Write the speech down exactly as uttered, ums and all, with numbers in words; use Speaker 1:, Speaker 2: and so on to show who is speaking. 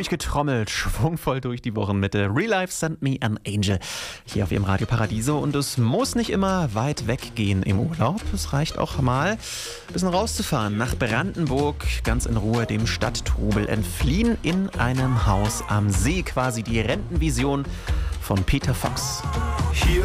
Speaker 1: durchgetrommelt, schwungvoll durch die Wochenmitte. Real Life Sent Me an Angel hier auf Ihrem Radio Paradiso. Und es muss nicht immer weit weggehen im Urlaub. Es reicht auch mal, ein bisschen rauszufahren nach Brandenburg, ganz in Ruhe dem Stadttrubel entfliehen in einem Haus am See. Quasi die Rentenvision von Peter Fox.
Speaker 2: Hier